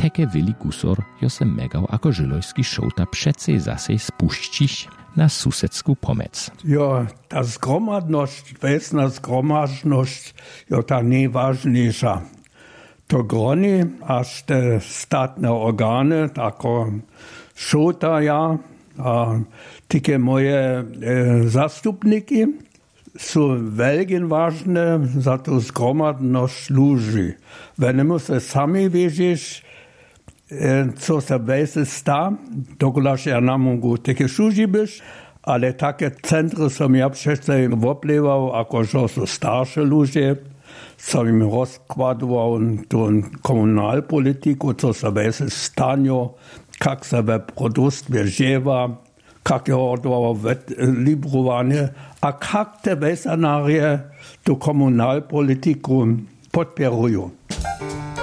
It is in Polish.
heke wili kusor, jo se megał ako żylojski šouta přece zase spuścić na susedsku pomec. Jo, ta zgromadność, wesna zgromadność, jo ta najważniejsza. To groni, aż te statne organy, tako šouta ja, a takie moje zastupniki, są velgen ważne za to zgromadność ludzi. Wenn se sami wiedzieć, co se wese sta, dokulaż ja na mogu takie służy być, ale takie centry som ja przecież woplewał, jako że są starsze ludzie, som im rozkładował tą komunalpolitiku, co se wese stanio, jak se we produkt wierziewa, jak je odwołał librowanie, a jak te wesenarie tu komunalpolitiku podpierują.